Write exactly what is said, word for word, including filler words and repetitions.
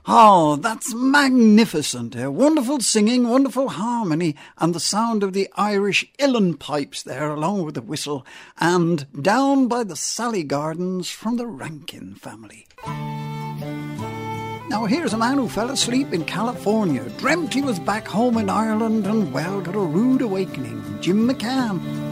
Oh, that's magnificent. Uh, wonderful singing, wonderful harmony, and the sound of the Irish uilleann pipes there, along with the whistle, and Down by the Sally Gardens from the Rankin family. Now here's a man who fell asleep in California, dreamt he was back home in Ireland, and well, got a rude awakening. Jim McCann.